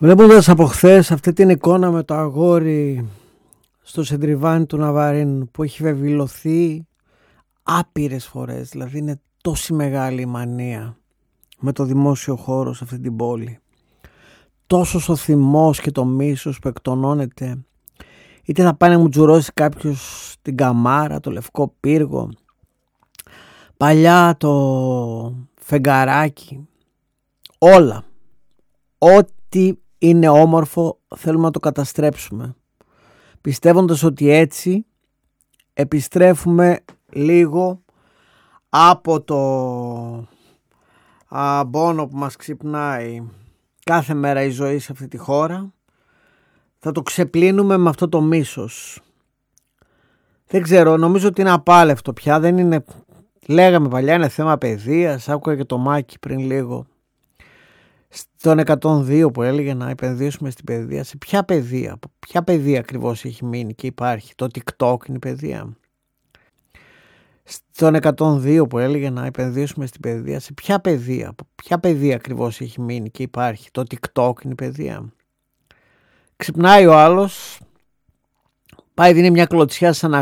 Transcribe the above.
Βλέποντας από χθες αυτή την εικόνα με το αγόρι στο Σεντριβάνι του Ναβαρίν που έχει βεβηλωθεί άπειρες φορές, δηλαδή είναι τόση μεγάλη η μανία με το δημόσιο χώρο σε αυτή την πόλη, τόσος ο θυμός και το μίσος που εκτονώνεται, είτε να πάει να μου τζουρώσει κάποιος την Καμάρα, το Λευκό Πύργο, παλιά το Φεγγαράκι, όλα, ό,τι είναι όμορφο θέλουμε να το καταστρέψουμε, πιστεύοντας ότι έτσι επιστρέφουμε λίγο από το πόνο που μας ξυπνάει κάθε μέρα η ζωή σε αυτή τη χώρα. Θα το ξεπλύνουμε με αυτό το μίσος. Δεν ξέρω, νομίζω ότι είναι απάλευτο πια. Δεν είναι, λέγαμε παλιά, είναι θέμα παιδείας. Άκουγα και το Μάκη πριν λίγο στον 102 που έλεγε να επενδύσουμε στην παιδεία. Σε ποια παιδεία, ποια παιδεία ακριβώς έχει μείνει και υπάρχει? Το TikTok είναι η παιδεία? Στον 102 που έλεγε να επενδύσουμε στην παιδεία, σε ποια παιδεία ακριβώς έχει μείνει και υπάρχει? Το TikTok είναι η παιδεία? Ξυπνάει ο άλλος, πάει, δίνει μια κλωτσιά σαν